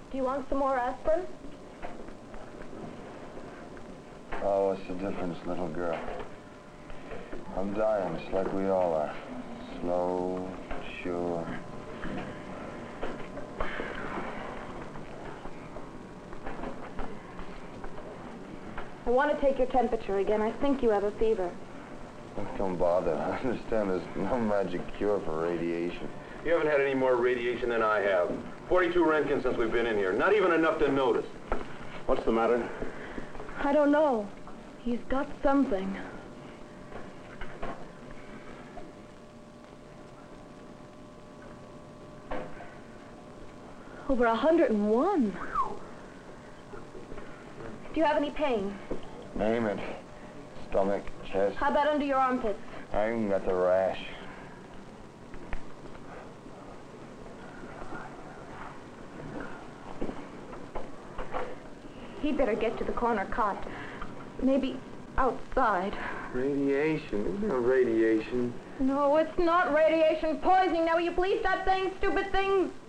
Do you want some more aspirin? Oh, what's the difference, little girl? I'm dying, just like we all are. Slow, sure. I want to take your temperature again. I think you have a fever. Don't bother. I understand there's no magic cure for radiation. You haven't had any more radiation than I have. 42 Roentgens since we've been in here. Not even enough to notice. What's the matter? I don't know. He's got something. Over 101. Do you have any pain? Name it. Stomach, chest. How about under your armpits? I even got the rash. He'd better get to the corner cot. Maybe outside. Radiation? There's no radiation. No, it's not radiation poisoning. Now, will you please stop saying stupid things?